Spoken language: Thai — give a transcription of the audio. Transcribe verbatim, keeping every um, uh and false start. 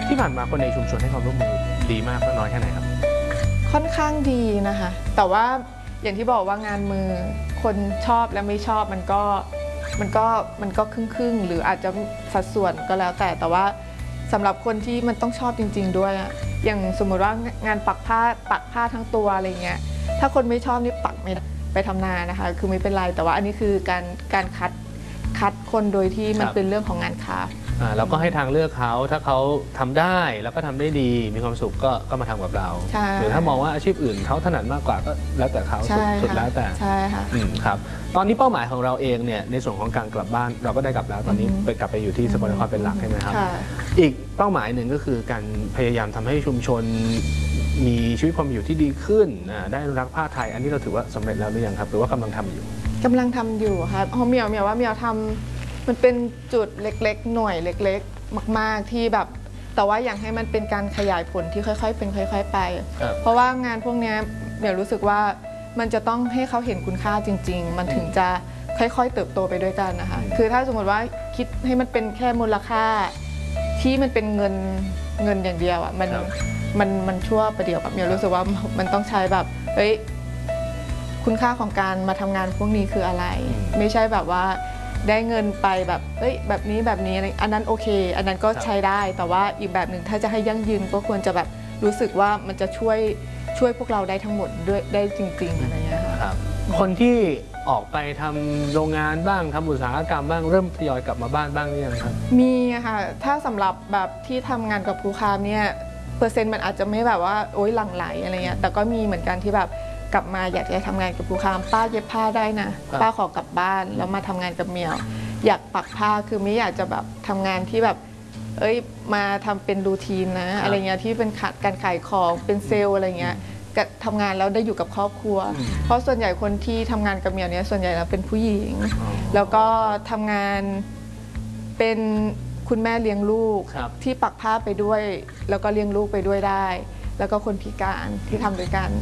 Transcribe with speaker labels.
Speaker 1: ที่ผ่านมาคนในชุมชนให้ความร่วมมือดีมากน้อยแค่ไหนครับ
Speaker 2: ค่อนข้างดีนะคะแต่ว่าอย่างที่บอกว่างานมือคนชอบและไม่ชอบมันก็มันก็มันก็ครึ่งครึ่งหรืออาจจะสัดส่วนก็แล้วแต่แต่ว่าสำหรับคนที่มันต้องชอบจริงๆด้วยอะอย่างสมมุติว่างานปักผ้าปักผ้าทั้งตัวอะไรเงี้ยถ้าคนไม่ชอบนี่ปักไม่ไปทำนานะคะคือไม่เป็นไรแต่ว่าอันนี้คือการการคัดคัดคนโดยที่มันเป็นเรื่องของงานคราฟต์
Speaker 1: แล้วก็ให้ทางเลือกเขาถ้าเขาทำได้แล้วก็ทำได้ดีมีความสุขก็ก็มาทำกับเราหรือถ้ามองว่าอาชีพอื่นเขาถนัดมากกว่าก็แล้วแต่เขาสุดแล้วแต่
Speaker 2: ใช่ค่ะ
Speaker 1: ครับตอนนี้เป้าหมายของเราเองเนี่ยในส่วนของการกลับบ้านเราก็ได้กลับแล้วตอนนี้ไปกลับไปอยู่ที่สกลนครเป็นหลักใช่ไหมครับอีกเป้าหมายหนึ่งก็คือการพยายามทำให้ชุมชนมีชีวิตความอยู่ที่ดีขึ้นได้อนุรักษ์ผ้าไทยอันนี้เราถือว่าสำเร็จแล้วหรือยังครับหรือว่ากำลังทำอยู่
Speaker 2: กำลังทำอยู่ครับเพราะเมียวเมียวว่าเมียวทำมันเป็นจุดเล็กๆหน่วยเล็กๆมากๆที่แบบแต่ว่าอยากให้มันเป็นการขยายผลที่ค่อยๆเป็นค่อยๆไปเพราะว่างานพวกนี้เมียวรู้สึกว่ามันจะต้องให้เขาเห็นคุณค่าจริงๆมันถึงจะค่อยๆเติบโตไปด้วยกันนะคะคือถ้าสมมติว่าคิดให้มันเป็นแค่มูลค่าที่มันเป็นเงินเงินอย่างเดียวอ่ะมันมันมันชั่วประเดี๋ยวแบบเมียวรู้สึกว่ามันต้องใช้แบบเฮ้ยคุณค่าของการมาทำงานพวกนี้คืออะไรไม่ใช่แบบว่าได้เงินไปแบบเอ้ยแบบนี้แบบนี้อันนั้นโอเคอันนั้นก็ใช้ได้แต่ว่าอีกแบบหนึ่งถ้าจะให้ยั่งยืนก็ควรจะแบบรู้สึกว่ามันจะช่วยช่วยพวกเราได้ทั้งหมดด้วยได้จริงๆอะไรเงี้ยค่ะ
Speaker 1: คนที่ออกไปทำโรงงานบ้างทำอุตสาหกรรมบ้างเริ่มทยอยกลับมาบ้านบ้างหรือยังครับ
Speaker 2: มีค่ะถ้าสำหรับแบบที่ทำงานกับครูคามเนี่ยเปอร์เซ็นต์มันอาจจะไม่แบบว่าโอ๊ยหลั่งไหลอะไรเงี้ยแต่ก็มีเหมือนกันที่แบบกลับมาอยากจะทำงานกับครูคามป้าเย็บผ้าได้นะป้าขอกลับบ้านแล้วมาทำงานกับเมียวอยากปักผ้าคือไม่อยากจะแบบทำงานที่แบบเอ้ยมาทำเป็นรูทีนนะอะไรเงี้ยที่เป็นการขายของเป็นเซลล์อะไรเงี้ยทำงานแล้วได้อยู่กับครอบครัวเพราะส่วนใหญ่คนที่ทำงานกับเมียวเนี้ยส่วนใหญ่แล้วเป็นผู้หญิงแล้วก็ทำงานเป็นคุณแม่เลี้ยงลูกที่ปักผ้าไปด้วยแล้วก็เลี้ยงลูกไปด้วยได้แล้วก็คนพิการที่ทำด้วยกัน